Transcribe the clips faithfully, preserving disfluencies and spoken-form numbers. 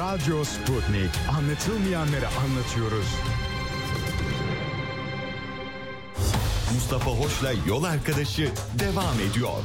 Radyo Sputnik. Anlatılmayanları anlatıyoruz. Mustafa Hoş'la Yol Arkadaşı devam ediyor.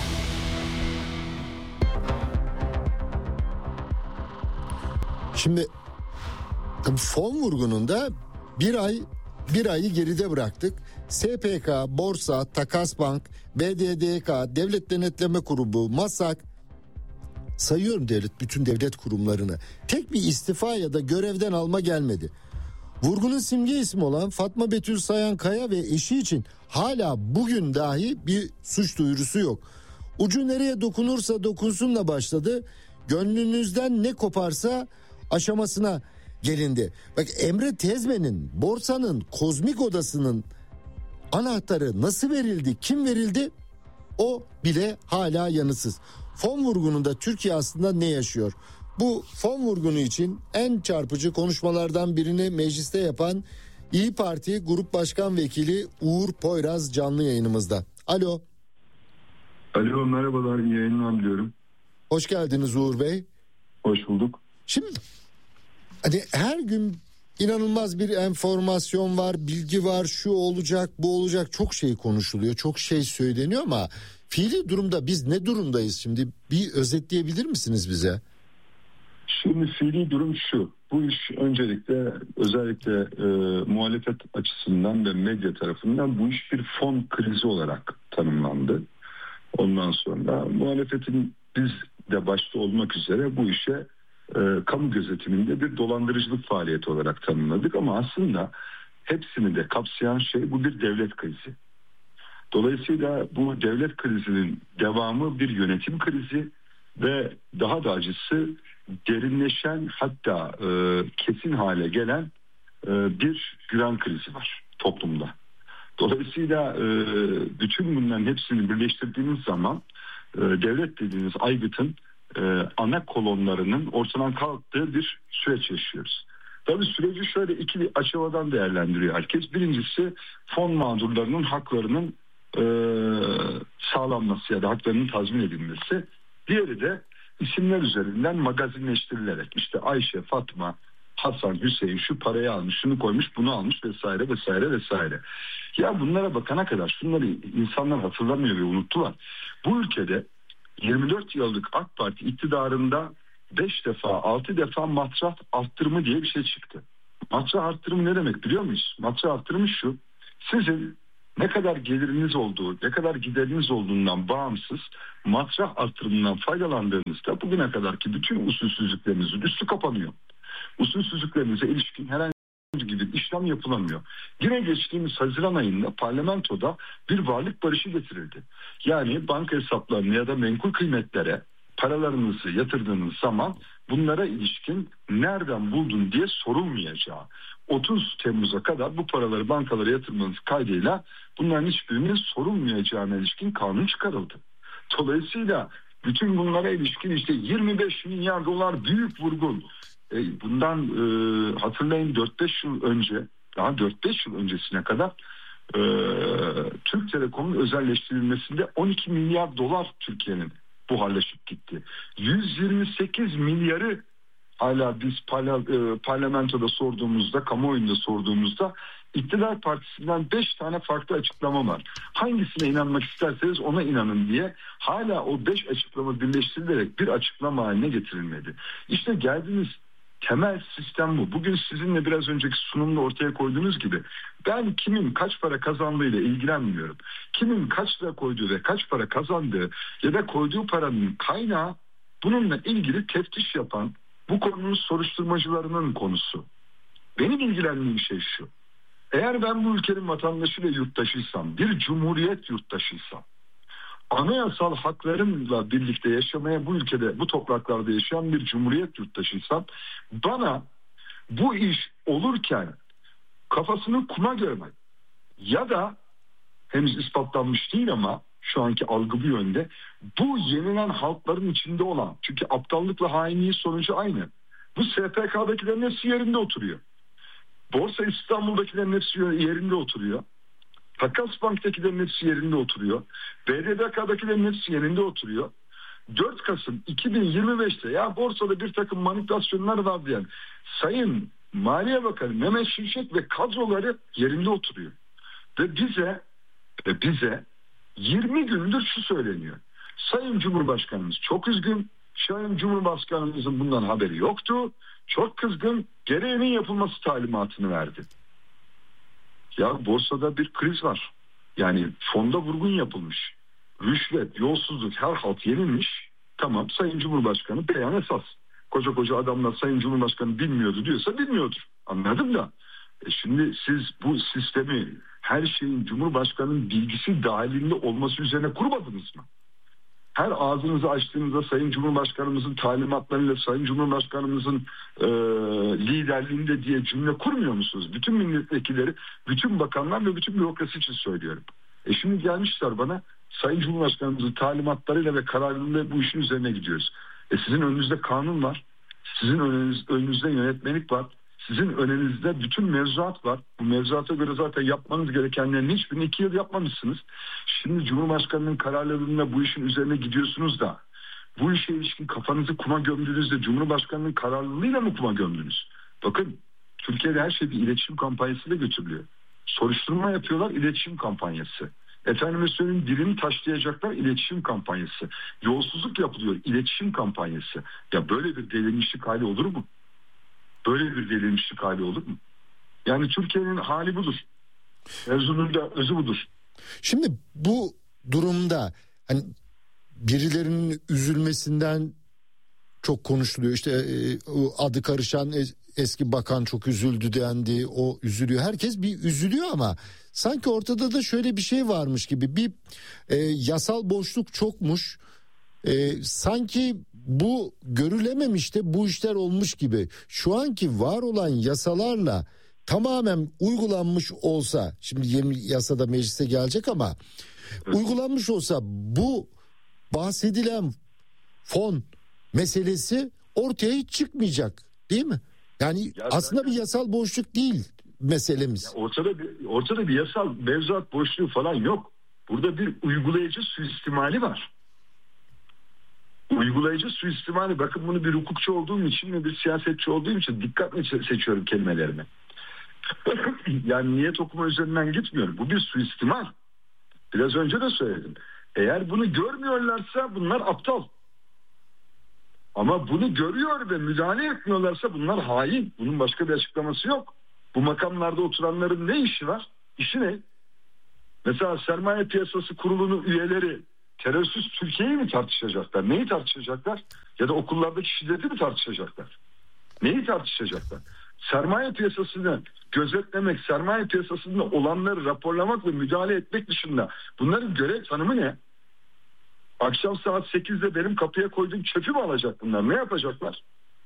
Şimdi tabii fon vurgununda bir ay bir ayı geride bıraktık. S P K, Borsa, Takas Bank, B D D K, Devlet Denetleme Kurumu, MASAK, sayıyorum devlet bütün devlet kurumlarını. Tek bir istifa ya da görevden alma gelmedi. Vurgunun simge ismi olan Fatma Betül Sayan Kaya ve eşi için hala bugün dahi bir suç duyurusu yok. Ucu nereye dokunursa dokunsunla başladı. Gönlünüzden ne koparsa aşamasına gelindi. Bak, Emre Tezmen'in, borsanın, kozmik odasının anahtarı nasıl verildi, kim verildi? O bile hala yanıtsız. Fon vurgununda Türkiye aslında ne yaşıyor? Bu fon vurgunu için en çarpıcı konuşmalardan birini mecliste yapan İyi Parti Grup Başkan Vekili Uğur Poyraz canlı yayınımızda. Alo. Alo, merhabalar, iyi yayınlar diliyorum. Hoş geldiniz Uğur Bey. Hoş bulduk. Şimdi hani her gün inanılmaz bir enformasyon var, bilgi var, şu olacak, bu olacak, çok şey konuşuluyor, çok şey söyleniyor ama fiili durumda biz ne durumdayız şimdi? Bir özetleyebilir misiniz bize? Şimdi fiili durum şu. Bu iş öncelikle özellikle e, muhalefet açısından ve medya tarafından bu iş bir fon krizi olarak tanımlandı. Ondan sonra muhalefetin biz de başta olmak üzere bu işe e, kamu gözetiminde bir dolandırıcılık faaliyeti olarak tanımladık. Ama aslında hepsini de kapsayan şey bu bir devlet krizi. Dolayısıyla bu devlet krizinin devamı bir yönetim krizi ve daha da acısı derinleşen, hatta e, kesin hale gelen e, bir güven krizi var toplumda. Dolayısıyla e, bütün bunların hepsini birleştirdiğiniz zaman e, devlet dediğiniz aygıtın e, ana kolonlarının ortadan kalktığı bir süreç yaşıyoruz. Tabii süreci şöyle iki aşamadan değerlendiriyor herkes. Birincisi fon mağdurlarının haklarının e, sağlanması ya da haklarının tazmin edilmesi. Diğeri de isimler üzerinden magazinleştirilerek işte Ayşe, Fatma, Hasan, Hüseyin şu parayı almış, şunu koymuş, bunu almış vesaire vesaire vesaire. Ya bunlara bakana kadar şunları insanlar hatırlamıyor ve unuttular. Bu ülkede yirmi dört yıllık AK Parti iktidarında beş defa altı defa matrah arttırımı diye bir şey çıktı. Matrah arttırımı ne demek biliyor muyuz? Matrah arttırımı şu: sizin ne kadar geliriniz olduğu, ne kadar gideriniz olduğundan bağımsız matrah arttırımından faydalandığınızda bugüne kadarki bütün usulsüzlüklerinizin üstü kapanıyor. Usulsüzlüklerinize ilişkin herhangi bir işlem yapılamıyor. Yine geçtiğimiz Haziran ayında parlamentoda bir varlık barışı getirildi. Yani banka hesaplarına ya da menkul kıymetlere paralarınızı yatırdığınız zaman bunlara ilişkin nereden buldun diye sorulmayacağı, otuz Temmuz'a kadar bu paraları bankalara yatırmanız kaydıyla bunların hiçbirinin sorulmayacağına ilişkin kanun çıkarıldı. Dolayısıyla bütün bunlara ilişkin işte yirmi beş milyar dolar büyük vurgun. E, bundan e, hatırlayın dört beş yıl önce, daha dört beş yıl öncesine kadar e, Türk Telekom'un özelleştirilmesinde on iki milyar dolar Türkiye'nin buharlaşıp gitti. yüz yirmi sekiz milyarı hala biz parla, e, parlamentoda sorduğumuzda, kamuoyunda sorduğumuzda iktidar partisinden beş tane farklı açıklama var. Hangisine inanmak isterseniz ona inanın diye hala o beş açıklama birleştirilerek bir açıklama haline getirilmedi. İşte geldiğiniz temel sistem bu. Bugün sizinle biraz önceki sunumda ortaya koyduğunuz gibi ben kimin kaç para kazandığıyla ilgilenmiyorum. Kimin kaç lira koyduğu ve kaç para kazandığı ya da koyduğu paranın kaynağı, bununla ilgili teftiş yapan bu konunun soruşturmacılarının konusu. Benim ilgilendiğim şey şu: eğer ben bu ülkenin vatandaşı ve yurttaşıysam, bir cumhuriyet yurttaşıysam, anayasal haklarımla birlikte yaşamaya bu ülkede, bu topraklarda yaşayan bir cumhuriyet yurttaşıysam, bana bu iş olurken kafasını kuma görmek ya da henüz ispatlanmış değil ama şu anki algı bu yönde, bu yenilen halkların içinde olan, çünkü aptallıkla hainliğin sonucu aynı. Bu S P K'dakilerin hepsi yerinde oturuyor. Borsa İstanbul'dakilerin hepsi yerinde oturuyor. Takas Bank'takilerin hepsi yerinde oturuyor. B D D K'dakilerin hepsi yerinde oturuyor. dört Kasım iki bin yirmi beşte ya borsada bir takım manipülasyonlar var diyen Sayın Maliye Bakanı Mehmet Şimşek ve kadroları yerinde oturuyor. Ve bize ve bize yirmi gündür şu söyleniyor. Sayın Cumhurbaşkanımız çok üzgün. Sayın Cumhurbaşkanımızın bundan haberi yoktu. Çok kızgın. Gereğinin yapılması talimatını verdi. Ya borsada bir kriz var. Yani fonda vurgun yapılmış. Rüşvet, yolsuzluk, her halt yenilmiş. Tamam, Sayın Cumhurbaşkanı beyan esas. Koca koca adamlar Sayın Cumhurbaşkanı bilmiyordu diyorsa bilmiyordur. Anladım da. E şimdi siz bu sistemi her şeyin Cumhurbaşkanı'nın bilgisi dahilinde olması üzerine kurmadınız mı? Her ağzınızı açtığınızda Sayın Cumhurbaşkanımızın talimatlarıyla Sayın Cumhurbaşkanımızın e, liderliğinde diye cümle kurmuyor musunuz? Bütün milletvekilleri, bütün bakanlar ve bütün bürokrasi için söylüyorum. E şimdi gelmişler bana Sayın Cumhurbaşkanımızın talimatlarıyla ve kararıyla bu işin üzerine gidiyoruz. E sizin önünüzde kanun var. Sizin önünüz, önünüzde yönetmelik var. Sizin önünüzde bütün mevzuat var. Bu mevzuata göre zaten yapmanız gerekenlerin hiçbirini iki yıl yapmamışsınız. Şimdi Cumhurbaşkanı'nın kararlarıyla bu işin üzerine gidiyorsunuz da bu işe ilişkin kafanızı kuma gömdüğünüzde Cumhurbaşkanı'nın kararlılığıyla mı kuma gömdünüz? Bakın Türkiye'de her şey bir iletişim kampanyasıyla götürülüyor. Soruşturma yapıyorlar, iletişim kampanyası. Efendime söyleyeyim, dilini taşlayacaklar, iletişim kampanyası. Yolsuzluk yapılıyor, iletişim kampanyası. Ya böyle bir delinmişlik hali olur mu? Böyle bir delinmişlik hali olur mu? Yani Türkiye'nin hali budur. Mevzunun da özü budur. Şimdi bu durumda hani birilerinin üzülmesinden çok konuşuluyor. İşte e, adı karışan eski bakan çok üzüldü dendi. O üzülüyor. Herkes bir üzülüyor ama sanki ortada da şöyle bir şey varmış gibi. Bir e, yasal boşluk çokmuş. E, sanki bu görülememiş de bu işler olmuş gibi. Şu anki var olan yasalarla tamamen uygulanmış olsa, şimdi yeni yasada meclise gelecek ama evet, uygulanmış olsa bu bahsedilen fon meselesi ortaya hiç çıkmayacak değil mi? Yani ya aslında zaten bir yasal boşluk değil meselemiz. Ya ortada bir, ortada bir yasal mevzuat boşluğu falan yok. Burada bir uygulayıcı suistimali var. Uygulayıcı suistimali, bakın bunu bir hukukçu olduğum için ve bir siyasetçi olduğum için dikkatle seçiyorum kelimelerimi. Yani niyet okuma üzerinden gitmiyorum. Bu bir suistimal. Biraz önce de söyledim. Eğer bunu görmüyorlarsa bunlar aptal. Ama bunu görüyor ve müdahale etmiyorlarsa bunlar hain. Bunun başka bir açıklaması yok. Bu makamlarda oturanların ne işi var? İşi ne? Mesela Sermaye Piyasası Kurulu'nun üyeleri terörsüz Türkiye'yi mi tartışacaklar? Neyi tartışacaklar? Ya da okullardaki şiddeti mi tartışacaklar? Neyi tartışacaklar? Sermaye piyasasını gözetlemek, sermaye piyasasında olanları raporlamak ve müdahale etmek dışında bunların görev tanımı ne? Akşam saat sekizde benim kapıya koyduğum çöpü mü alacak bunlar? Ne yapacaklar?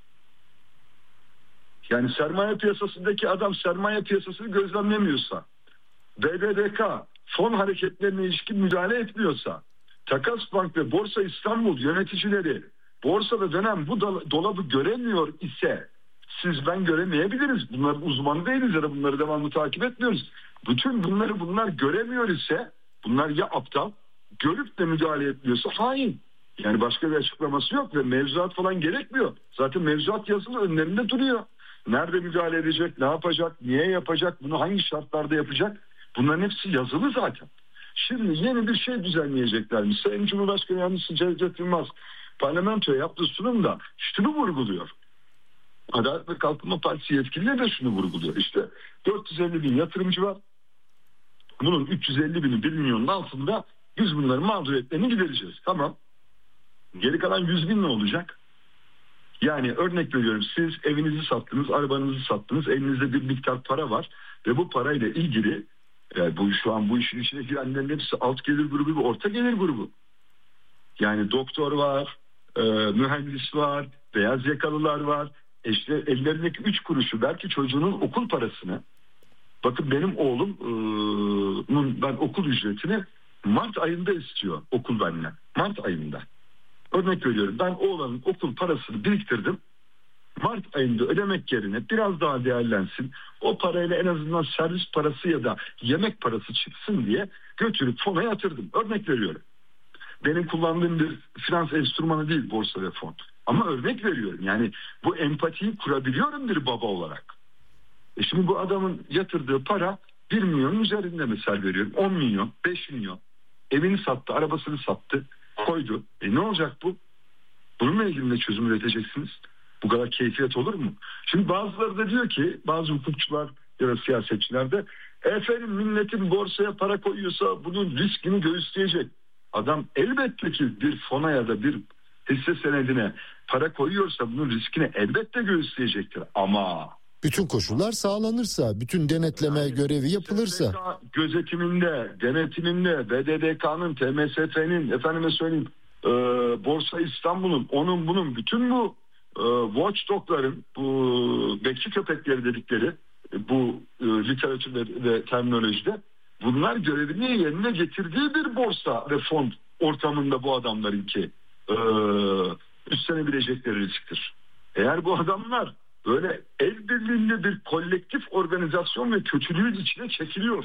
Yani sermaye piyasasındaki adam sermaye piyasasını gözlemlemiyorsa, B D D K fon hareketlerine ilişkin müdahale etmiyorsa, Takas Bank ve Borsa İstanbul yöneticileri borsada dönen bu dolabı göremiyor ise siz ben göremeyebiliriz. Bunların uzmanı değiliz ya da bunları devamlı takip etmiyoruz. Bütün bunları bunlar göremiyor ise bunlar ya aptal, görüp de müdahale etmiyorsa hain. Yani başka bir açıklaması yok ve mevzuat falan gerekmiyor. Zaten mevzuat yazılı önlerinde duruyor. Nerede müdahale edecek, ne yapacak, niye yapacak, bunu hangi şartlarda yapacak? Bunların hepsi yazılı zaten. Şimdi yeni bir şey düzenleyeceklermiş. Sayın Cumhurbaşkanı Yardımcısı Cevdet Yılmaz parlamentoya yaptığı sunumda şunu vurguluyor. Adalet ve Kalkınma Partisi yetkilileri de şunu vurguluyor. İşte dört yüz elli bin yatırımcı var. Bunun üç yüz elli bini bir milyonun altında biz bunların mağduriyetlerini gidereceğiz. Tamam. Geri kalan yüz bin ne olacak? Yani örnek veriyorum, siz evinizi sattınız, arabanızı sattınız, elinizde bir miktar para var ve bu parayla ilgili yani bu şu an bu işin içine girenlerin hepsi alt gelir grubu ve orta gelir grubu. Yani doktor var, e, mühendis var, beyaz yakalılar var. İşte ellerindeki üç kuruşu belki çocuğunun okul parasını, bakın benim oğlumun ben okul ücretini Mart ayında istiyor okul benden. Mart ayında. Örnek veriyorum, ben oğlanın okul parasını biriktirdim. Mart ayında ödemek yerine biraz daha değerlensin. O parayla en azından servis parası ya da yemek parası çıksın diye götürüp fona yatırdım. Örnek veriyorum. benim kullandığım bir finans enstrümanı değil borsa ve fon. Ama örnek veriyorum. Yani bu empatiyi kurabiliyorum bir baba olarak. E şimdi bu adamın yatırdığı para bir milyonun üzerinde misal veriyorum. on milyon, beş milyon. Evini sattı, arabasını sattı, koydu. E ne olacak bu? Bununla ilgili ne çözüm üreteceksiniz? Bu kadar keyfiyet olur mu? Şimdi bazıları da diyor ki, bazı hukukçular ya da siyasetçiler de efendim milletin borsaya para koyuyorsa bunun riskini göğüsleyecek. Adam elbette ki bir fona ya da bir hisse senedine para koyuyorsa bunun riskini elbette göğüsleyecektir. Ama bütün koşullar sağlanırsa, bütün denetleme yani, görevi yapılırsa. S P K gözetiminde, denetiminde, B D D K'nın, T M S F'nin, efendime söyleyeyim, e, Borsa İstanbul'un, onun bunun, bütün bu e, watchdog'ların, bu bekçi köpekleri dedikleri, bu e, literatür ve, ve terminolojide, bunlar görevini yerine getirdiği bir borsa ve fon ortamında bu adamlarınki e, üstlenebilecekleri risktir. Eğer bu adamlar böyle el birliğinde bir kolektif organizasyon ve kötülüğün içine çekiliyor.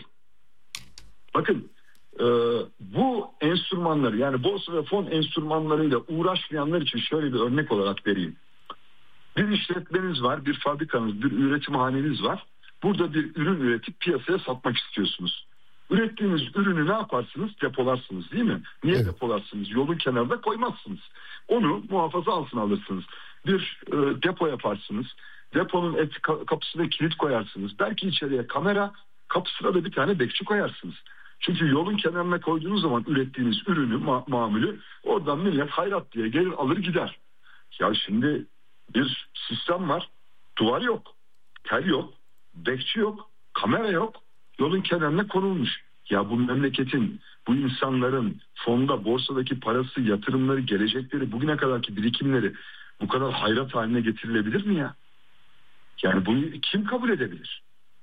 Bakın e, bu enstrümanları, yani borsa ve fon enstrümanlarıyla uğraşmayanlar için şöyle bir örnek olarak vereyim. Bir işletmeniz var, bir fabrikanız, bir üretimhaneniz var. Burada bir ürün üretip piyasaya satmak istiyorsunuz. Ürettiğiniz ürünü ne yaparsınız? Depolarsınız, değil mi? Niye evet. depolarsınız? Yolun kenarında koymazsınız. Onu muhafaza altına alırsınız. Bir e, depo yaparsınız. Deponun et, kapısına kilit koyarsınız. Belki içeriye kamera, kapısına da bir tane bekçi koyarsınız. Çünkü yolun kenarına koyduğunuz zaman ürettiğiniz ürünü, ma- mamülü oradan millet hayrat diye gelir alır gider. Ya şimdi bir sistem var. Duvar yok. Tel yok. Bekçi yok. Kamera yok. Yolun kenarına konulmuş. Ya bu memleketin, bu insanların fonda, borsadaki parası, yatırımları, gelecekleri, bugüne kadarki birikimleri bu kadar hayrat haline getirilebilir mi ya? Yani bunu kim kabul edebilir?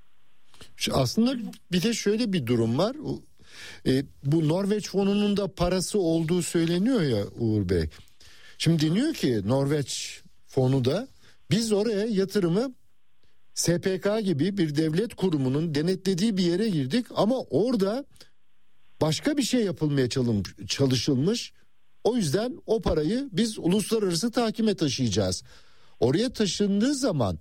Aslında bir de şöyle bir durum var. E, bu Norveç fonunun da parası olduğu söyleniyor ya Uğur Bey. Şimdi deniyor ki Norveç fonu da biz oraya yatırımı S P K gibi bir devlet kurumunun denetlediği bir yere girdik ama orada başka bir şey yapılmaya çalışılmış. O yüzden o parayı biz uluslararası tahkime taşıyacağız. Oraya taşındığı zaman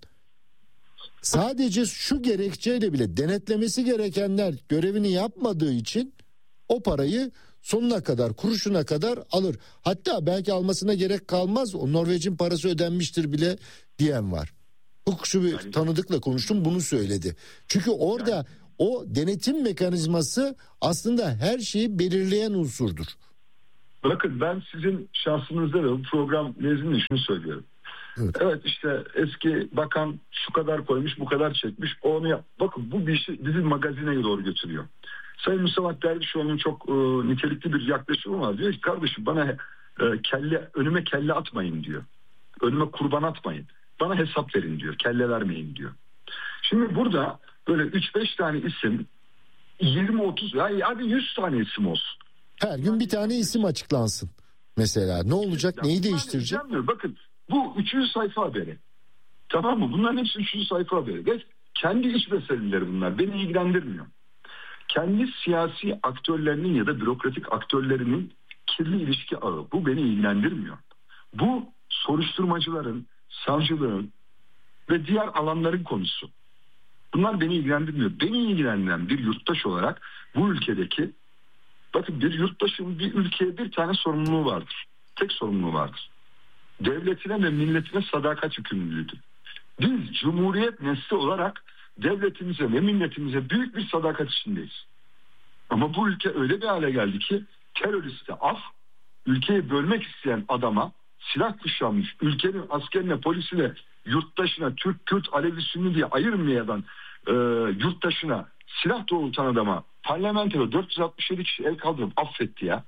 sadece şu gerekçeyle bile denetlemesi gerekenler görevini yapmadığı için o parayı sonuna kadar, kuruşuna kadar alır. Hatta belki almasına gerek kalmaz, o Norveç'in parası ödenmiştir bile diyen var. Hukukçu bir yani, tanıdıkla konuştum, bunu söyledi. Çünkü orada yani, o denetim mekanizması aslında her şeyi belirleyen unsurdur. Bakın ben sizin şahsınızda da bu program nezdinde şunu söylüyorum. Evet. evet işte eski bakan şu kadar koymuş, bu kadar çekmiş, onu yap. Bakın bu bir şey bizi magazine doğru götürüyor. Sayın Mustafa Dervişoğlu'nun çok e, nitelikli bir yaklaşımı var. Diyor ki kardeşim bana e, kelle önüme kelle atmayın diyor. Önüme kurban atmayın. Bana hesap verin diyor. Kelle vermeyin diyor. Şimdi burada böyle üç beş tane isim, yirmi otuz yani hadi yüz tane isim olsun. Her gün bir tane isim açıklansın. Mesela ne olacak, ya, neyi değiştirecek? Bakın bu üçüncü sayfa haberi. Tamam mı? Bunların hepsi üçüncü sayfa haberi. Ve kendi iç meseleleri bunlar. Beni ilgilendirmiyor. Kendi siyasi aktörlerinin ya da bürokratik aktörlerinin kirli ilişki ağı. Bu beni ilgilendirmiyor. Bu soruşturmacıların, savcılığın ve diğer alanların konusu. Bunlar beni ilgilendirmiyor. Beni ilgilendiren bir yurttaş olarak bu ülkedeki, bakın bir yurttaşın bir ülkeye bir tane sorumluluğu vardır. Tek sorumluluğu vardır. Devletine ve milletine sadakat yükümlülüğüdür. Biz Cumhuriyet nesli olarak devletimize ve milletimize büyük bir sadakat içindeyiz. Ama bu ülke öyle bir hale geldi ki teröriste af, ülkeyi bölmek isteyen adama silah kuşanmış, ülkenin askerine, polisine, yurttaşına, Türk, Kürt, Alevi, Sünni diye ayırmayan e, yurttaşına silah doğrultan adama parlamentoda dört yüz altmış yedi kişi el kaldırıp affetti ya.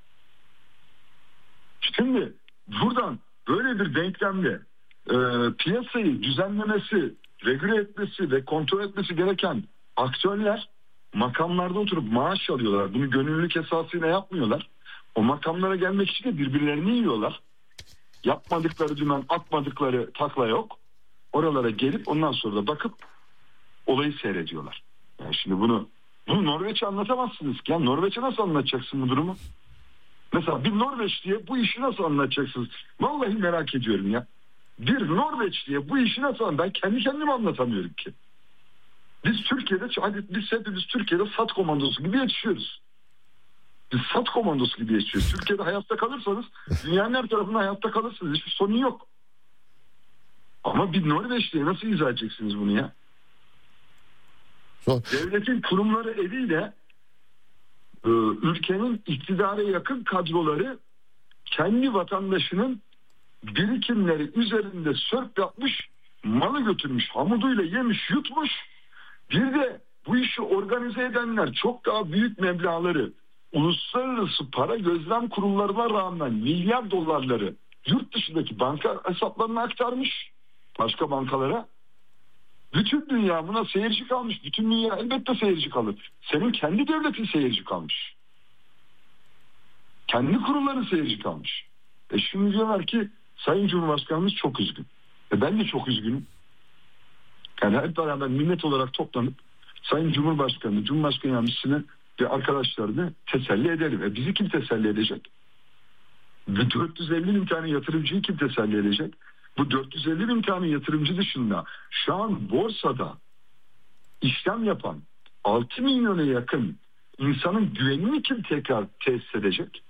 Şimdi buradan böyle bir denklemle e, piyasayı düzenlemesi, regüle etmesi ve kontrol etmesi gereken aktörler makamlarda oturup maaş alıyorlar. Bunu gönüllülük esasıyla yapmıyorlar. O makamlara gelmek için de birbirlerini yiyorlar. Yapmadıkları dümen, atmadıkları takla yok. Oralara gelip ondan sonra da bakıp olayı seyrediyorlar. Yani şimdi bunu bunu Norveç'e anlatamazsınız ki. Ya Norveç'e nasıl anlatacaksın bu durumu? Mesela bir Norveçli'ye bu işi nasıl anlatacaksınız? Vallahi merak ediyorum ya. Bir Norveçli'ye bu işi nasıl anlatacaksınız? Ben kendi kendime anlatamıyorum ki. Biz Türkiye'de, hadi biz hepimiz Türkiye'de SAT komandosu gibi yetişiyoruz. Biz SAT komandosu gibi yetişiyoruz. Türkiye'de hayatta kalırsanız dünyanın her tarafında hayatta kalırsınız. Hiçbir sorun yok. Ama bir Norveçli'ye nasıl izah edeceksiniz bunu ya? Devletin kurumları eliyle e, ülkenin iktidara yakın kadroları kendi vatandaşının birikimleri üzerinde sörp yapmış, malı götürmüş, hamuduyla yemiş, yutmuş. Bir de bu işi organize edenler çok daha büyük meblağları uluslararası para gözlem kurullarına rağmen milyar dolarları yurt dışındaki banka hesaplarına aktarmış, başka bankalara. Bütün dünya buna seyirci kalmış. Bütün dünya elbette seyirci kalır. Senin kendi devletin seyirci kalmış. Kendi kurulların seyirci kalmış. E şimdi diyorlar ki Sayın Cumhurbaşkanımız çok üzgün. E ben de çok üzgünüm. Yani hep beraber millet olarak toplanıp Sayın Cumhurbaşkanı, Cumhurbaşkanı Yardımcısını ve arkadaşlarını teselli edelim. E bizi kim teselli edecek? dört yüz elli bin tane yatırımcıyı kim teselli edecek? Bu dört yüz elli bin tane yatırımcı dışında şu an borsada işlem yapan altı milyona yakın insanın güvenini kim tekrar tesis edecek?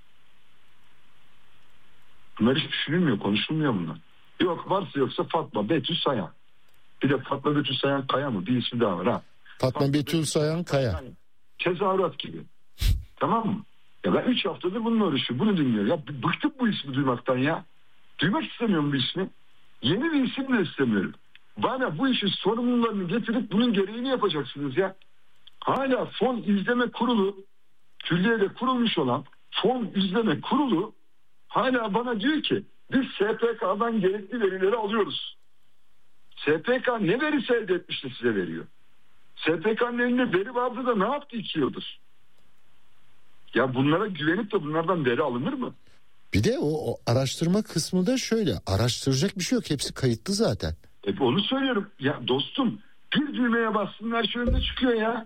Bunlar hiç düşünülmüyor, konuşulmuyor bunlar. Yok, varsa yoksa Fatma Betül Sayan. Bir de Fatma Betül Sayan Kaya mı? Bir ismi daha var ha. Fatma, Fatma Betül Sayan Kaya. Tezahürat gibi. Tamam mı? Ya ben üç haftadır bununla uğraşıyorum. Bunu dinliyorum. Ya bıktım bu ismi duymaktan ya. Duymak istemiyorum bu ismi. Yeni bir isim de istemiyorum. Bana bu işin sorumlularını getirip bunun gereğini yapacaksınız ya. Hala fon izleme kurulu, külliyede kurulmuş olan fon izleme kurulu hala bana diyor ki biz S P K'dan gerekli verileri alıyoruz. S P K ne verisi elde etmiş de size veriyor? S P K'nın elinde veri vardı da ne yaptı iki yıldır? Ya bunlara güvenip de bunlardan veri alınır mı? Bir de o, o araştırma kısmı da şöyle, araştıracak bir şey yok, hepsi kayıtlı zaten. E onu söylüyorum ya dostum, bir düğmeye bastın her şey önüne çıkıyor ya.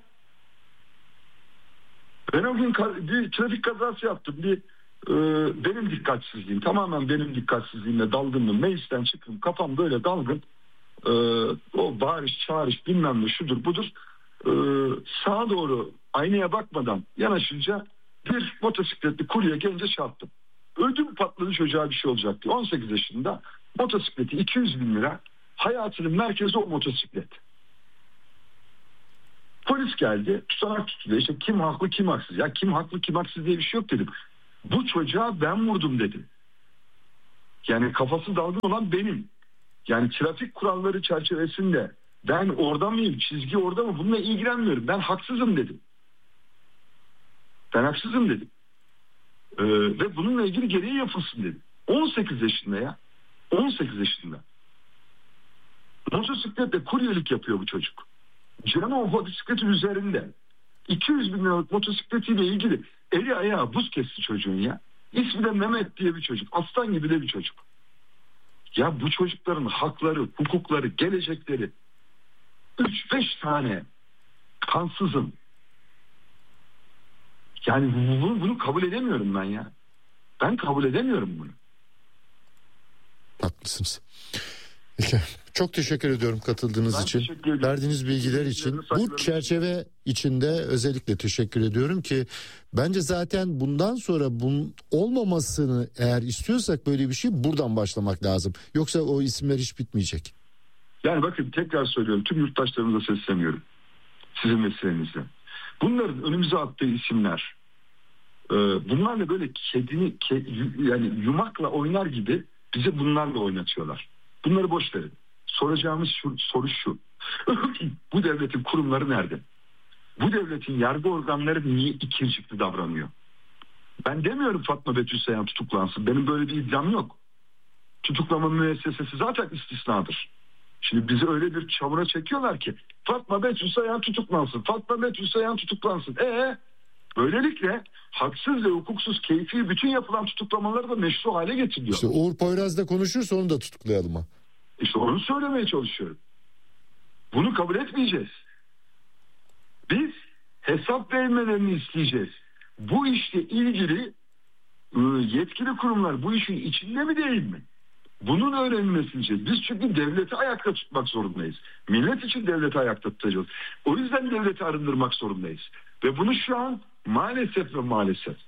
Ben o gün bir trafik kazası yaptım, bir e, benim dikkatsizliğim, tamamen benim dikkatsizliğimle dalgınlığım, meclisten çıktım, kafam böyle dalgın, e, o bağırış çağırış bilmem ne şudur budur, e, sağa doğru aynaya bakmadan yanaşınca bir motosikletli kurye gelince çarptım. Ödüm patladı, çocuğa bir şey olacak diye. on sekiz yaşında, motosikleti iki yüz bin lira, hayatının merkezi o motosiklet. Polis geldi, tutanak tutuluyor. İşte kim haklı kim haksız. Ya kim haklı kim haksız diye bir şey yok dedim. Bu çocuğa ben vurdum dedim. Yani kafası dalgın olan benim. Yani trafik kuralları çerçevesinde ben orada mıyım, çizgi orada mı, bununla ilgilenmiyorum. Ben haksızım dedim. Ben haksızım dedim. Ee, ve bununla ilgili gereği yapılsın dedim. on sekiz yaşında ya. on sekiz yaşında. Motosikletle kuryelik yapıyor bu çocuk. Canı o motosikletin üzerinde. iki yüz bin liralık motosikletiyle ilgili eli ayağı buz kesti çocuğun ya. İsmi de Mehmet diye bir çocuk. Aslan gibi de bir çocuk. Ya bu çocukların hakları, hukukları, gelecekleri üç beş tane kansızın. Yani bunu, bunu kabul edemiyorum ben ya. Ben kabul edemiyorum bunu. Haklısınız. Peki. Çok teşekkür ediyorum katıldığınız ben için. Verdiğiniz bilgiler için. Bu çerçeve içinde özellikle teşekkür ediyorum ki bence zaten bundan sonra bunun olmamasını eğer istiyorsak böyle bir şey buradan başlamak lazım. Yoksa o isimler hiç bitmeyecek. Yani bakın tekrar söylüyorum, tüm yurttaşlarımıza sesleniyorum. Sizin vesilenizle. Bunların önümüze attığı isimler, bunlarla böyle kedini yani yumakla oynar gibi bize bunlarla oynatıyorlar. Bunları boş verin. Soracağımız şu, soru şu. Bu devletin kurumları nerede? Bu devletin yargı organları niye ikircikli davranıyor? Ben demiyorum Fatma Betül Sayan tutuklansın. Benim böyle bir iddiam yok. Tutuklama müessesesi zaten istisnadır. Şimdi bizi öyle bir çamura çekiyorlar ki Fatma Betül Sayan tutuklansın. Fatma Betül Sayan tutuklansın. Eee böylelikle haksız ve hukuksuz keyfi bütün yapılan tutuklamaları da meşru hale getiriyor. İşte Uğur Poyraz da konuşursa onu da tutuklayalım ha. İşte onu söylemeye çalışıyorum. Bunu kabul etmeyeceğiz. Biz hesap vermelerini isteyeceğiz. Bu işle ilgili yetkili kurumlar bu işin içinde mi değil mi? Bunun öğrenilmesi için biz çünkü devleti ayakta tutmak zorundayız. Millet için devleti ayakta tutacağız. O yüzden devleti arındırmak zorundayız. Ve bunu şu an maalesef ve maalesef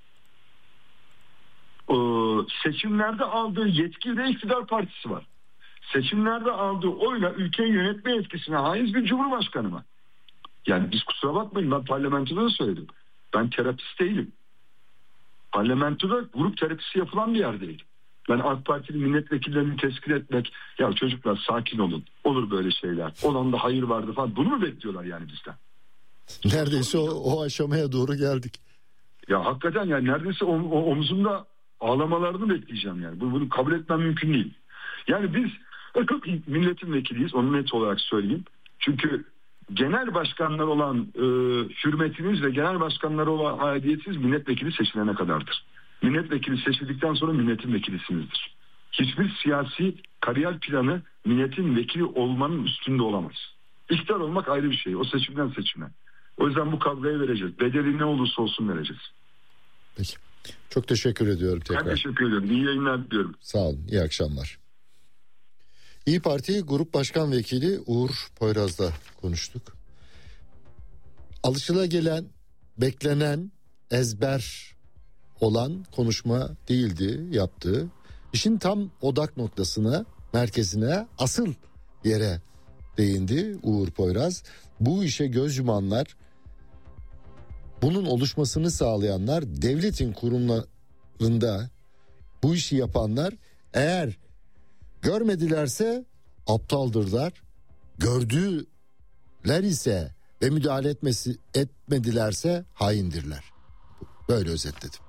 seçimlerde aldığı yetkiyle iktidar partisi var. Seçimlerde aldığı oyla ülkeyi yönetme etkisine haiz bir cumhurbaşkanı var. Yani biz kusura bakmayın, ben parlamentoda da söyledim. Ben terapist değilim. Parlamentoda grup terapisi yapılan bir yer değil. Ben AK Partili milletvekillerini teskil etmek, ya çocuklar sakin olun, olur böyle şeyler, olan da hayır vardı falan, bunu mu bekliyorlar yani bizden? Neredeyse o, o aşamaya doğru geldik. Ya hakikaten yani neredeyse o, o, omzumda ağlamalarını bekleyeceğim yani. Bunu, bunu kabul etmem mümkün değil. Yani biz milletin vekiliyiz, onu net olarak söyleyeyim. Çünkü genel başkanlar olan e, hürmetiniz ve genel başkanlara olan aidiyetiniz milletvekili seçilene kadardır. Milletvekili seçildikten sonra milletin vekilisinizdir. Hiçbir siyasi kariyer planı milletin vekili olmanın üstünde olamaz. İktidar olmak ayrı bir şey. O seçimden seçime. O yüzden bu kavgayı vereceğiz. Bedeli ne olursa olsun vereceğiz. Peki. Çok teşekkür ediyorum tekrar. Ben teşekkür ediyorum. İyi yayınlar diliyorum. Sağ olun. İyi akşamlar. İYİ Parti Grup Başkan Vekili Uğur Poyraz'la konuştuk. Alışılagelen, beklenen, ezber olan konuşma değildi yaptığı. İşin tam odak noktasına, merkezine, asıl yere değindi Uğur Poyraz. Bu işe göz yumanlar, bunun oluşmasını sağlayanlar, devletin kurumlarında bu işi yapanlar eğer görmedilerse aptaldırlar, gördüler ise ve müdahale etmesi etmedilerse haindirler. Böyle özetledim.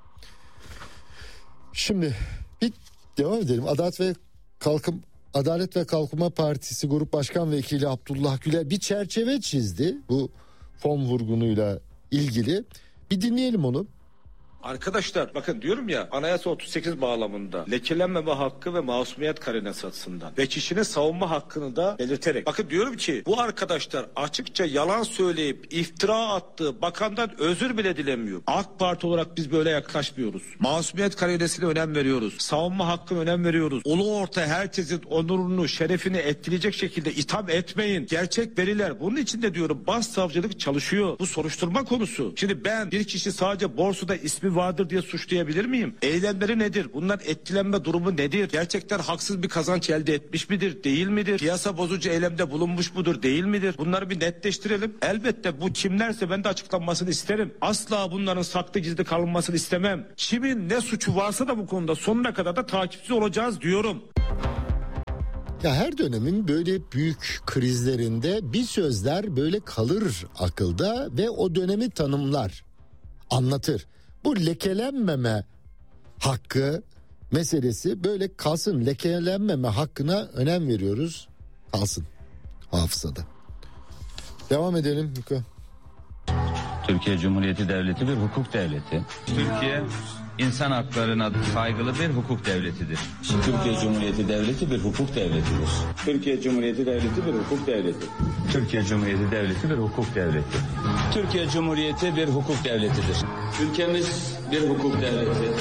Şimdi bir devam edelim. Adalet ve Kalkın Adalet ve Kalkınma Partisi Grup Başkan Vekili Abdullah Güler bir çerçeve çizdi bu fon vurgunuyla ilgili. Bir dinleyelim onu. Arkadaşlar bakın diyorum ya, Anayasa otuz sekiz bağlamında lekelenmeme hakkı ve masumiyet karinesi açısından ve kişinin savunma hakkını da belirterek, bakın diyorum ki bu arkadaşlar açıkça yalan söyleyip iftira attığı bakandan özür bile dilemiyor. AK Parti olarak biz böyle yaklaşmıyoruz. Masumiyet karinesine önem veriyoruz. Savunma hakkına önem veriyoruz. Ulu orta herkesin onurunu, şerefini etkileyecek şekilde itham etmeyin. Gerçek veriler. Bunun için de diyorum başsavcılık çalışıyor. Bu soruşturma konusu. Şimdi ben bir kişi sadece borsada ismi vardır diye suçlayabilir miyim? Eylemleri nedir? Bunlar etkilenme durumu nedir? Gerçekten haksız bir kazanç elde etmiş midir? Değil midir? Piyasa bozucu eylemde bulunmuş mudur? Değil midir? Bunları bir netleştirelim. Elbette bu kimlerse ben de açıklanmasını isterim. Asla bunların saklı gizli kalınmasını istemem. Kimin ne suçu varsa da bu konuda sonuna kadar da takipçi olacağız diyorum. Ya her dönemin böyle büyük krizlerinde bir sözler böyle kalır akılda ve o dönemi tanımlar, anlatır. Bu lekelenmeme hakkı meselesi böyle kalsın, lekelenmeme hakkına önem veriyoruz, kalsın hafızada. Devam edelim Miko. Türkiye Cumhuriyeti Devleti bir hukuk devleti. Türkiye insan haklarına saygılı bir hukuk devletidir. Türkiye Cumhuriyeti Devleti bir hukuk devletidir. Türkiye Cumhuriyeti Devleti bir hukuk devleti. Türkiye Cumhuriyeti Devleti bir hukuk devleti. Türkiye Cumhuriyeti bir hukuk devletidir. Ülkemiz bir hukuk devleti.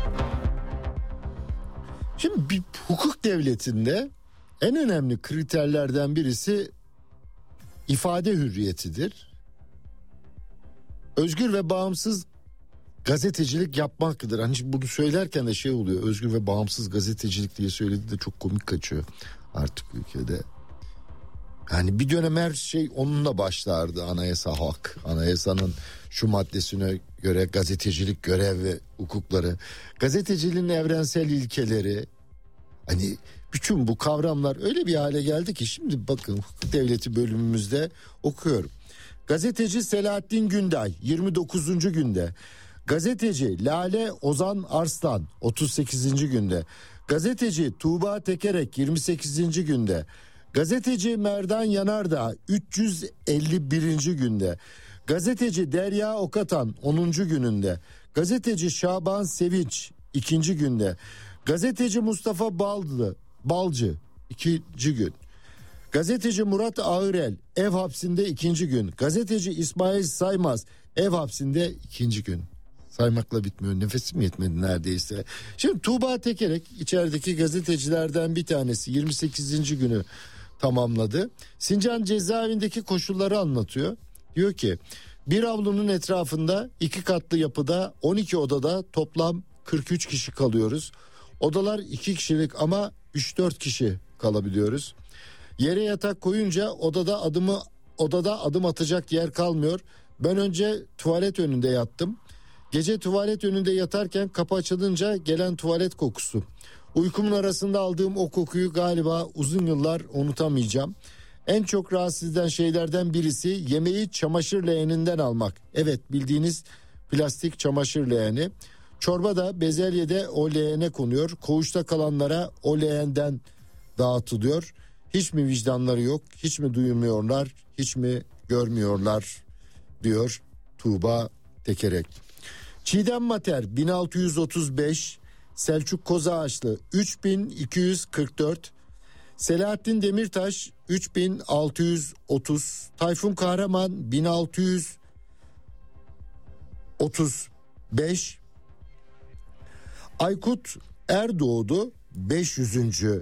Şimdi bir hukuk devletinde en önemli kriterlerden birisi ifade hürriyetidir. Özgür ve bağımsız gazetecilik yapmaktır. Hani bunu söylerken de şey oluyor, özgür ve bağımsız gazetecilik diye söyledi de çok komik kaçıyor artık ülkede. Yani bir dönem her şey onunla başlardı. Anayasa hak, anayasanın şu maddesine göre gazetecilik görev ve hukukları, gazeteciliğin evrensel ilkeleri, hani bütün bu kavramlar öyle bir hale geldi ki şimdi bakın hukuk devleti bölümümüzde okuyorum. Gazeteci Selahattin Günday yirmi dokuzuncu günde. Gazeteci Lale Ozan Arslan otuz sekizinci günde. Gazeteci Tuğba Tekerek yirmi sekizinci günde. Gazeteci Merdan Yanardağ üç yüz elli birinci günde. Gazeteci Derya Okatan onuncu gününde. Gazeteci Şaban Sevinç ikinci günde. Gazeteci Mustafa Baldı, Balcı ikinci gün. Gazeteci Murat Ağırel ev hapsinde ikinci gün. Gazeteci İsmail Saymaz ev hapsinde ikinci gün. Saymakla bitmiyor. Nefesim yetmedi neredeyse. Şimdi Tuğba Tekerek içerideki gazetecilerden bir tanesi yirmi sekizinci günü tamamladı. Sincan cezaevindeki koşulları anlatıyor. Diyor ki bir avlunun etrafında iki katlı yapıda on iki odada toplam kırk üç kişi kalıyoruz. Odalar iki kişilik ama üç dört kişi kalabiliyoruz. Yere yatak koyunca odada adımı odada adım atacak yer kalmıyor. Ben önce tuvalet önünde yattım. Gece tuvalet önünde yatarken kapı açılınca gelen tuvalet kokusu. Uykumun arasında aldığım o kokuyu galiba uzun yıllar unutamayacağım. En çok rahatsız eden şeylerden birisi yemeği çamaşır leğeninden almak. Evet, bildiğiniz plastik çamaşır leğeni. Çorba da bezelyede o leğene konuyor. Koğuşta kalanlara o leğenden dağıtılıyor. Hiç mi vicdanları yok? Hiç mi duymuyorlar? Hiç mi görmüyorlar? Diyor Tuğba Tekerek. Çiğdem Mater bin altı yüz otuz beş, Selçuk Kozağaçlı üç bin iki yüz kırk dört, Selahattin Demirtaş üç bin altı yüz otuz, Tayfun Kahraman bin altı yüz otuz beş, Aykut Erdoğdu beş yüzüncü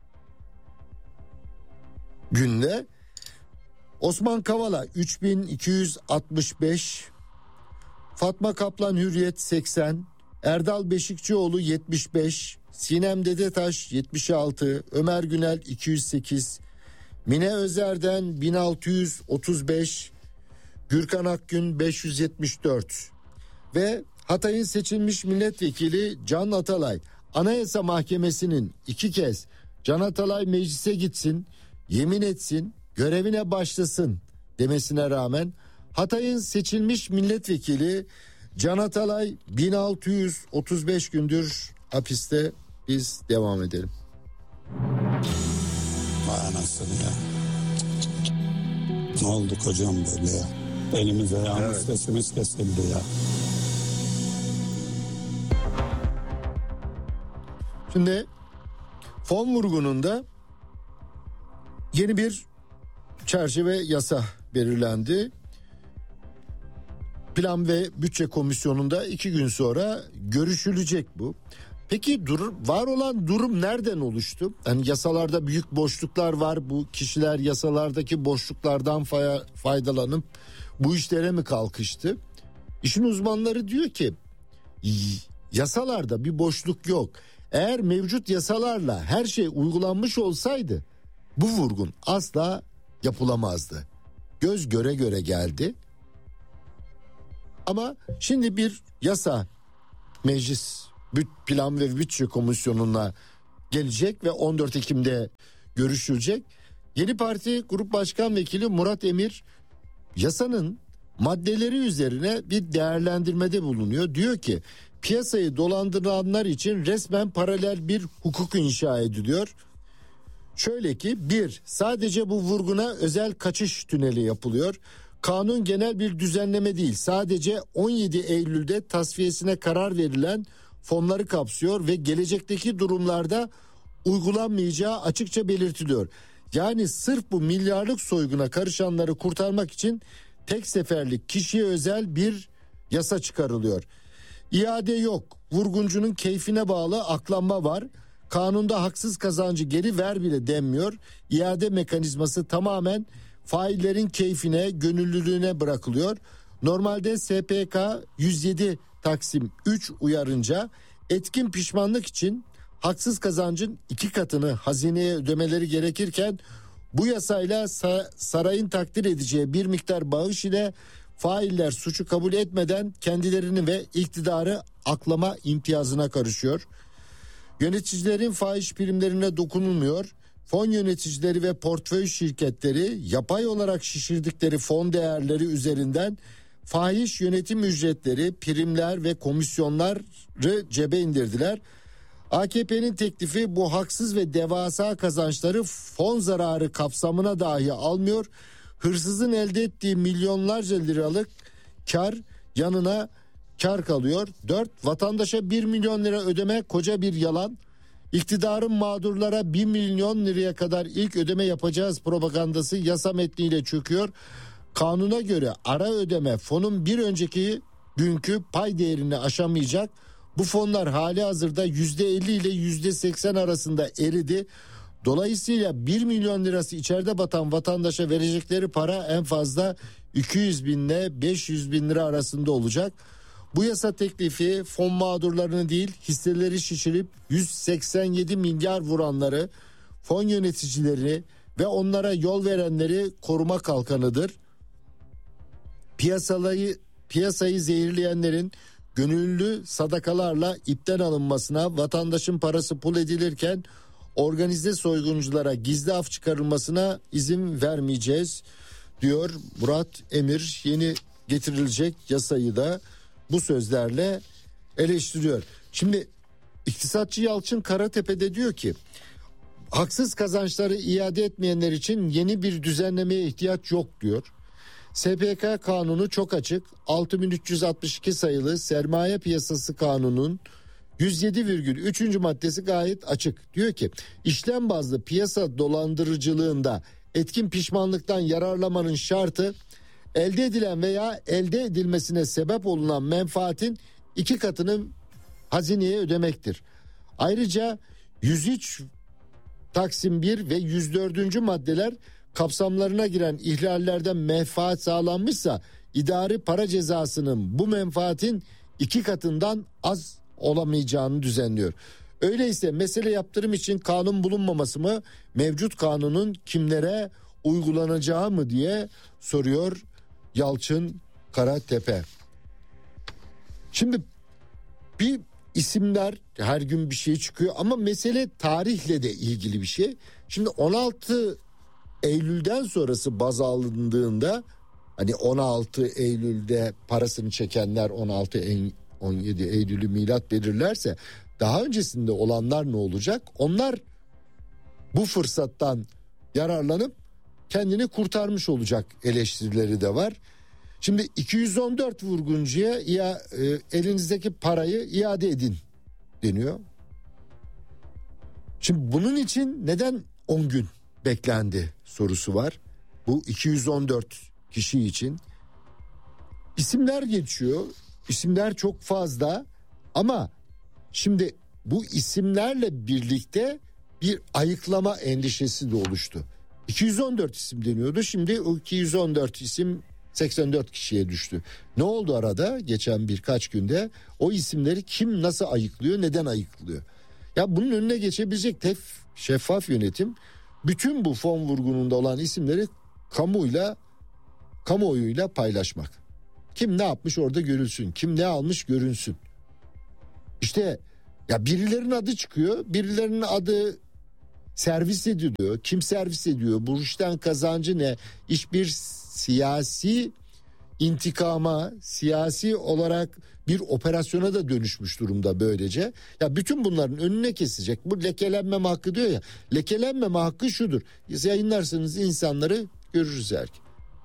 günde, Osman Kavala üç bin iki yüz altmış beş, Fatma Kaplan Hürriyet seksen, Erdal Beşikçioğlu yetmiş beş, Sinem Dedetaş yetmiş altı, Ömer Günel iki yüz sekiz, Mine Özer'den bin altı yüz otuz beş, Gürkan Akgün beş yüz yetmiş dört ve Hatay'ın seçilmiş milletvekili Can Atalay Anayasa Mahkemesi'nin iki kez Can Atalay meclise gitsin, yemin etsin, görevine başlasın demesine rağmen Hatay'ın seçilmiş milletvekili Can Atalay bin altı yüz otuz beş gündür hapiste. Biz devam edelim. Vay anasını ya. Ne oldu kocam böyle ya? Elimize ayağımız evet. Sesimiz kesildi ya. Şimdi fon vurgununda yeni bir çerçeve yasa belirlendi. Plan ve Bütçe Komisyonu'nda iki gün sonra görüşülecek bu. Peki durum, var olan durum nereden oluştu? Yani yasalarda büyük boşluklar var. Bu kişiler yasalardaki boşluklardan faydalanıp bu işlere mi kalkıştı? İşin uzmanları diyor ki yasalarda bir boşluk yok. Eğer mevcut yasalarla her şey uygulanmış olsaydı bu vurgun asla yapılamazdı. Göz göre göre geldi. Ama şimdi bir yasa Meclis Plan ve Bütçe Komisyonu'na gelecek ve on dört Ekim'de görüşülecek. Yeni Parti Grup Başkan Vekili Murat Emir yasanın maddeleri üzerine bir değerlendirmede bulunuyor. Diyor ki piyasayı dolandıranlar için resmen paralel bir hukuk inşa ediliyor. Şöyle ki bir, sadece bu vurguna özel kaçış tüneli yapılıyor. Kanun genel bir düzenleme değil, sadece on yedi Eylül'de tasfiyesine karar verilen fonları kapsıyor ve gelecekteki durumlarda uygulanmayacağı açıkça belirtiliyor. Yani sırf bu milyarlık soyguna karışanları kurtarmak için tek seferlik kişiye özel bir yasa çıkarılıyor. İade yok, vurguncunun keyfine bağlı aklanma var. Kanunda haksız kazancı geri ver bile denmiyor. İade mekanizması tamamen faillerin keyfine, gönüllülüğüne bırakılıyor. Normalde S P K yüz yedi Taksim üç uyarınca etkin pişmanlık için haksız kazancın iki katını hazineye ödemeleri gerekirken bu yasayla sarayın takdir edeceği bir miktar bağış ile failler suçu kabul etmeden kendilerini ve iktidarı aklama imtiyazına karışıyor. Yöneticilerin fahiş primlerine dokunulmuyor. Fon yöneticileri ve portföy şirketleri yapay olarak şişirdikleri fon değerleri üzerinden fahiş yönetim ücretleri, primler ve komisyonları cebe indirdiler. A K P'nin teklifi bu haksız ve devasa kazançları fon zararı kapsamına dahi almıyor. Hırsızın elde ettiği milyonlarca liralık kar yanına kar kalıyor. dört Vatandaşa bir milyon lira ödeme koca bir yalan. İktidarın mağdurlara bir milyon liraya kadar ilk ödeme yapacağız propagandası yasa metniyle çöküyor. Kanuna göre ara ödeme fonun bir önceki günkü pay değerini aşamayacak. Bu fonlar hali hazırda yüzde elli ile yüzde seksen arasında eridi. Dolayısıyla bir milyon lirası içeride batan vatandaşa verecekleri para en fazla iki yüz bin ile beş yüz bin lira arasında olacak. Bu yasa teklifi fon mağdurlarını değil, hisseleri şişirip yüz seksen yedi milyar vuranları, fon yöneticileri ve onlara yol verenleri koruma kalkanıdır. Piyasayı, piyasayı zehirleyenlerin gönüllü sadakalarla ipten alınmasına, vatandaşın parası pul edilirken organize soygunculara gizli af çıkarılmasına izin vermeyeceğiz diyor Murat Emir. Yeni getirilecek yasayı da bu sözlerle eleştiriyor. Şimdi iktisatçı Yalçın Karatepe'de diyor ki haksız kazançları iade etmeyenler için yeni bir düzenlemeye ihtiyaç yok diyor. S P K kanunu çok açık. altı bin üç yüz altmış iki sayılı Sermaye Piyasası Kanunu'nun yüz yedi virgül üç. maddesi gayet açık. Diyor ki işlem bazlı piyasa dolandırıcılığında etkin pişmanlıktan yararlamanın şartı elde edilen veya elde edilmesine sebep olunan menfaatin iki katını hazineye ödemektir. Ayrıca yüz üç Taksim bir ve yüz dördüncü maddeler kapsamlarına giren ihlallerden menfaat sağlanmışsa idari para cezasının bu menfaatin iki katından az olamayacağını düzenliyor. Öyleyse mesele yaptırım için kanun bulunmaması mı, mevcut kanunun kimlere uygulanacağı mı diye soruyor Yalçın Karatepe. Şimdi bir isimler her gün bir şey çıkıyor ama mesele tarihle de ilgili bir şey. Şimdi on altı Eylül'den sonrası baz alındığında hani on altı Eylül'de parasını çekenler on altı on yedi Eylül'ü milat belirlerse daha öncesinde olanlar ne olacak? Onlar bu fırsattan yararlanıp kendini kurtarmış olacak eleştirileri de var. Şimdi iki yüz on dört vurguncuya ya, e, elinizdeki parayı iade edin deniyor. Şimdi bunun için neden on gün beklendi sorusu var. Bu iki yüz on dört kişi için. İsimler geçiyor. İsimler çok fazla ama şimdi bu isimlerle birlikte bir ayıklama endişesi de oluştu. iki yüz on dört isim deniyordu. Şimdi o iki yüz on dört isim seksen dört kişiye düştü. Ne oldu arada geçen birkaç günde? O isimleri kim nasıl ayıklıyor, neden ayıklıyor? Ya bunun önüne geçebilecek tek şeffaf yönetim bütün bu fon vurgununda olan isimleri kamuyla kamuoyuyla paylaşmak. Kim ne yapmış orada görülsün, kim ne almış görünsün. İşte ya birilerinin adı çıkıyor, birilerinin adı servis ediliyor. Kim servis ediyor? Bu işten kazancı ne? İş bir siyasi intikama, siyasi olarak bir operasyona da dönüşmüş durumda böylece. Ya bütün bunların önüne kesecek. Bu lekelenmeme hakkı diyor ya. Lekelenmeme hakkı şudur. Yayınlarsanız insanları görürüz erken.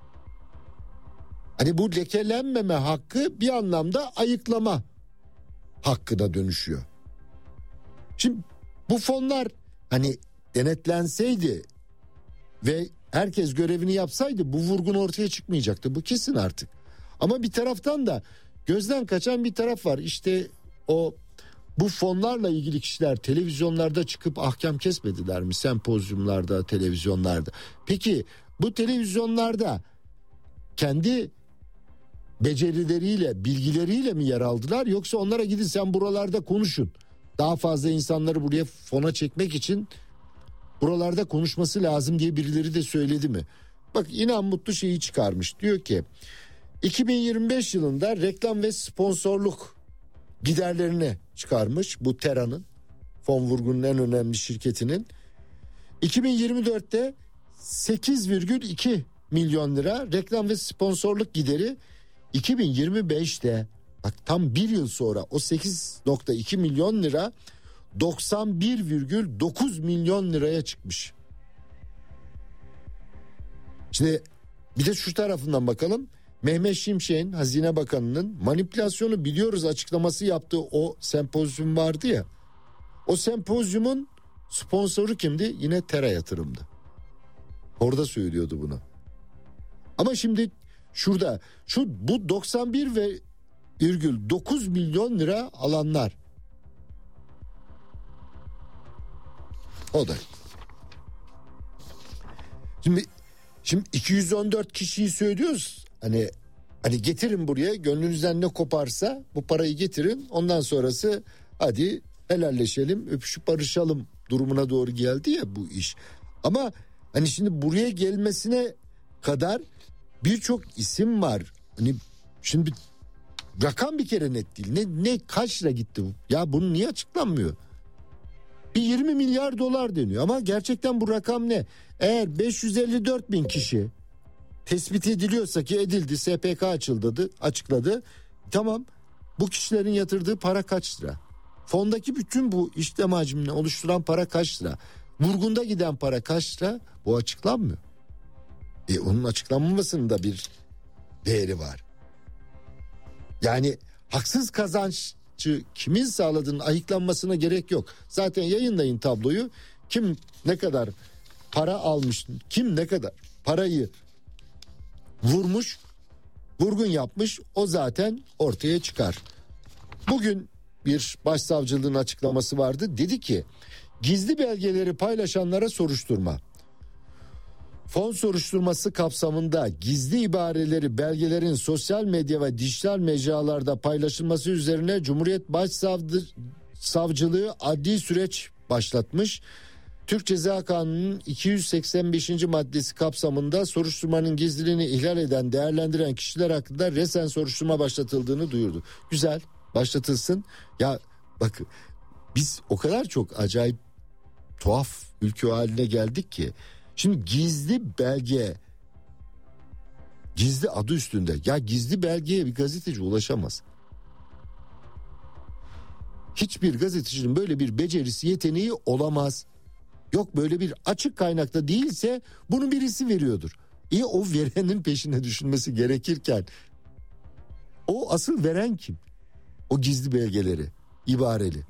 Hani bu lekelenmeme hakkı bir anlamda ayıklama hakkına dönüşüyor. Şimdi bu fonlar hani denetlenseydi ve herkes görevini yapsaydı bu vurgun ortaya çıkmayacaktı. Bu kesin artık. Ama bir taraftan da gözden kaçan bir taraf var. İşte o bu fonlarla ilgili kişiler televizyonlarda çıkıp ahkam kesmediler mi? Sempozyumlarda, televizyonlarda. Peki bu televizyonlarda kendi becerileriyle, bilgileriyle mi yer aldılar? Yoksa onlara gidin sen buralarda konuşun. Daha fazla insanları buraya fona çekmek için buralarda konuşması lazım diye birileri de söyledi mi? Bak İnan Mutlu şeyi çıkarmış. Diyor ki iki bin yirmi beş yılında reklam ve sponsorluk giderlerini çıkarmış bu Tera'nın, fon vurgunun en önemli şirketinin. iki bin yirmi dörtte sekiz virgül iki milyon lira reklam ve sponsorluk gideri, iki bin yirmi beşte bak tam bir yıl sonra o sekiz virgül iki milyon lira doksan bir virgül dokuz milyon liraya çıkmış. Şimdi bir de şu tarafından bakalım. Mehmet Şimşek'in, Hazine Bakanı'nın manipülasyonu biliyoruz açıklaması yaptığı o sempozyum vardı ya. O sempozyumun sponsoru kimdi? Yine Tera Yatırım'dı. Orada söylüyordu bunu. Ama şimdi şurada şu bu doksan bir ve virgül dokuz milyon lira alanlar. O da. Şimdi şimdi iki yüz on dört kişiyi söylüyoruz. Hani hani getirin buraya, gönlünüzden ne koparsa bu parayı getirin. Ondan sonrası hadi helalleşelim, öpüşüp barışalım durumuna doğru geldi ya bu iş. Ama hani şimdi buraya gelmesine kadar birçok isim var. Hani şimdi rakam bir kere net değil. Ne ne kaç lira gitti bu? Ya bunun niye açıklanmıyor? Bir yirmi milyar dolar deniyor ama gerçekten bu rakam ne? Eğer beş yüz elli dört bin kişi tespit ediliyorsa ki edildi, S P K açıldı, açıkladı. Tamam, bu kişilerin yatırdığı para kaç lira? Fondaki bütün bu işlem hacmini oluşturan para kaç lira? Vurgunda giden para kaç lira? Bu açıklanmıyor. E onun açıklanmamasının da bir değeri var. Yani haksız kazançı kimin sağladığının ayıklanmasına gerek yok. Zaten yayınlayın tabloyu. Kim ne kadar para almış, kim ne kadar parayı vurmuş, vurgun yapmış, o zaten ortaya çıkar. Bugün bir başsavcılığın açıklaması vardı. Dedi ki gizli belgeleri paylaşanlara soruşturma. Fon soruşturması kapsamında gizli ibareleri, belgelerin sosyal medya ve dijital mecralarda paylaşılması üzerine Cumhuriyet Başsavcılığı adli süreç başlatmış. Türk Ceza Kanunu'nun iki yüz seksen beşinci maddesi kapsamında soruşturmanın gizliliğini ihlal eden, değerlendiren kişiler hakkında resen soruşturma başlatıldığını duyurdu. Güzel, başlatılsın. Ya bakın, biz o kadar çok acayip tuhaf ülke haline geldik ki. Şimdi gizli belge, gizli adı üstünde. Ya gizli belgeye bir gazeteci ulaşamaz. Hiçbir gazetecinin böyle bir becerisi, yeteneği olamaz. Yok, böyle bir açık kaynakta değilse bunu birisi veriyordur. İyi, o verenin peşine düşünmesi gerekirken o asıl veren kim? O gizli belgeleri, ibareli.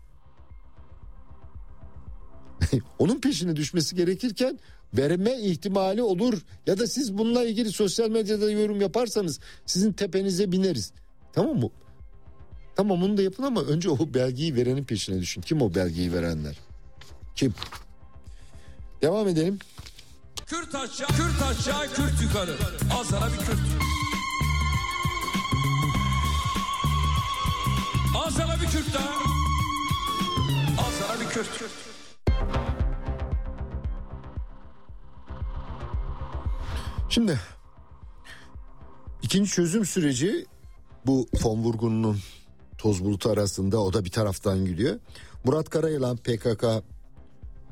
Onun peşine düşmesi gerekirken verme ihtimali olur. Ya da siz bununla ilgili sosyal medyada yorum yaparsanız sizin tepenize bineriz. Tamam mı? Tamam, onu da yapın ama önce o belgeyi verenin peşine düşün. Kim o belgeyi verenler? Kim? Devam edelim. Kürt aşağı, Kürt aşağı, Kürt yukarı. Al sana bir Kürt. Al sana bir Kürt daha. Al sana bir Kürt. Şimdi ikinci çözüm süreci bu fon vurgununun toz bulutu arasında, o da bir taraftan gidiyor. Murat Karayılan P K K